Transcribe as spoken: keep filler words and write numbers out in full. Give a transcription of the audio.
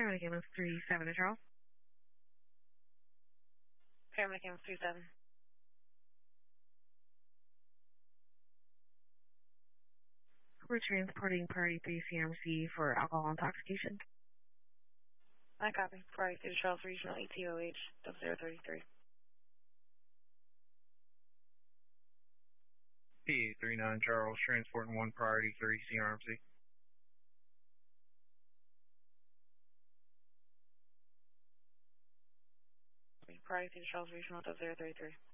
Paramedic ambulance three seven to Charles. Paramedic ambulance three seven. We're transporting priority three C M C for alcohol intoxication. I copy. Priority three to Charles Regional E T O H zero thirty-three. P A three nine Charles, transporting one priority three C R M C. Priority three to Charles Regional zero thirty-three.